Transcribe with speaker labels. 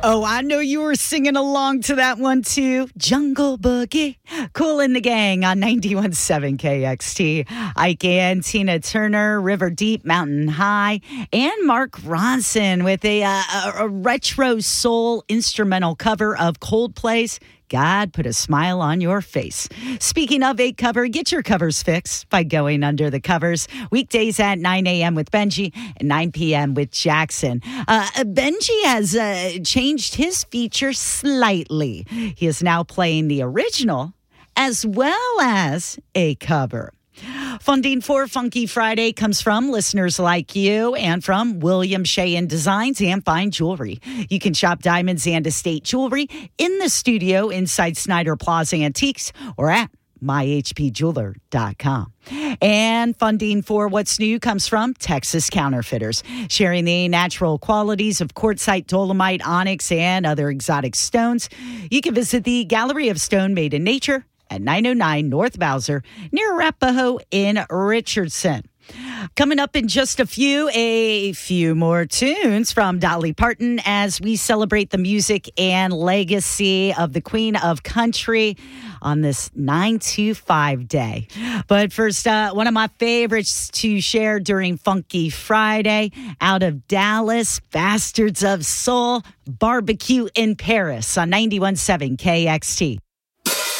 Speaker 1: Oh, I know you were singing along to that one too. Jungle Boogie, Kool and the Gang on 91.7 KXT. Ike and Tina Turner, River Deep, Mountain High, and Mark Ronson with a retro soul instrumental cover of Coldplay's God Put a Smile on Your Face. Speaking of a cover, get your covers fixed by going under the covers. Weekdays at 9 a.m. with Benji and 9 p.m. with Jackson. Benji has changed his feature slightly. He is now playing the original as well as a cover. Funding for Funky Friday comes from listeners like you and from William Sheehan Designs and Fine Jewelry. You can shop diamonds and estate jewelry in the studio inside Snyder Plaza Antiques or at myhpjeweler.com. And funding for What's New comes from Texas Counterfeiters, sharing the natural qualities of quartzite, dolomite, onyx, and other exotic stones. You can visit the Gallery of Stone Made in Nature at 909 North Bowser near Arapahoe in Richardson. Coming up in just a few more tunes from Dolly Parton as we celebrate the music and legacy of the Queen of Country on this 925 day. But first, one of my favorites to share during Funky Friday out of Dallas, Bastards of Soul, Barbecue in Paris on 91.7 KXT.